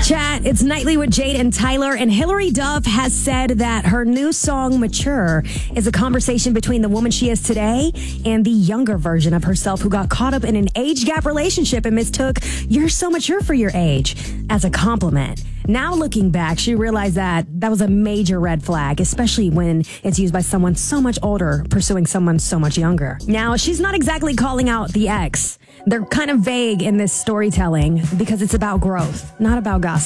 Chat, it's Nightly with Jade and Tyler, and Hilary Duff has said that her new song, Mature, is a conversation between the woman she is today and the younger version of herself who got caught up in an age gap relationship and mistook "you're so mature for your age" as a compliment. Now looking back, she realized that was a major red flag, especially when it's used by someone so much older pursuing someone so much younger. Now, she's not exactly calling out the ex. They're kind of vague in this storytelling because it's about growth, not about gossip.